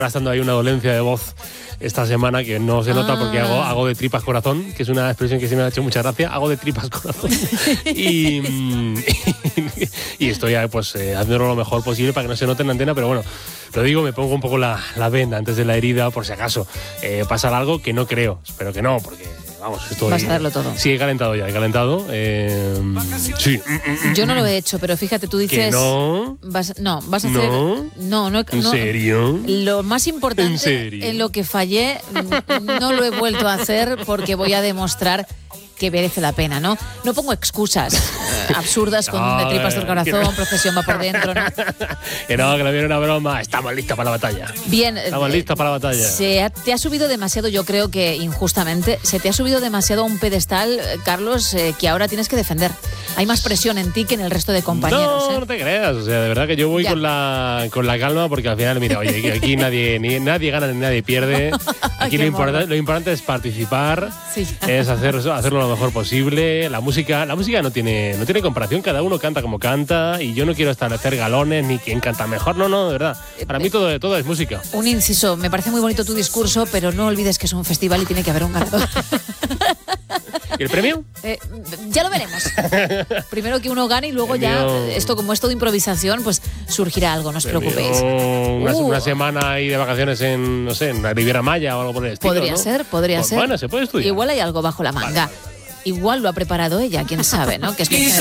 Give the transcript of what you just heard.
Gastando ahí una dolencia de voz esta semana que no se nota porque hago de tripas corazón, que es una expresión que sí me ha hecho mucha gracia. Hago de tripas corazón y estoy pues haciéndolo lo mejor posible para que no se note en la antena, pero bueno, lo digo, me pongo un poco la venda antes de la herida por si acaso pasar algo, que no creo, espero que no, porque vamos, estoy... Vas a darlo todo. Sí, he calentado. Sí. Yo no lo he hecho, pero fíjate, tú dices... ¿Que no? Vas a hacer... No. ¿En serio? Lo más importante, ¿En serio? en lo que fallé, no lo he vuelto a hacer porque voy a demostrar que merece la pena, ¿no? No pongo excusas absurdas con de tripas del corazón, procesión va por dentro, ¿no? Que no, que le viene una broma. Estamos listos para la batalla. Bien. Estamos listos para la batalla. Te ha subido demasiado, yo creo que injustamente, se te ha subido demasiado a un pedestal, Carlos, que ahora tienes que defender. Hay más presión en ti que en el resto de compañeros. No te creas. O sea, de verdad que yo voy con la calma, porque al final, mira, oye, aquí nadie gana ni nadie pierde. Aquí lo importante es participar, sí. Es hacerlo lo mejor posible. La música no tiene comparación, cada uno canta como canta y yo no quiero establecer galones ni quién canta mejor, no, de verdad. Para mí todo es música. Un inciso, me parece muy bonito tu discurso, pero no olvides que es un festival y tiene que haber un ganador. ¿Y el premio? Ya lo veremos. Primero que uno gane y luego ya, esto como es todo improvisación, pues surgirá algo, no os preocupéis. Una semana ahí de vacaciones en, no sé, en la Riviera Maya o algo por el estilo, Podría ser. Bueno, se puede estudiar. Igual hay algo bajo la manga. Vale. Igual lo ha preparado ella, quién sabe, ¿no? Que es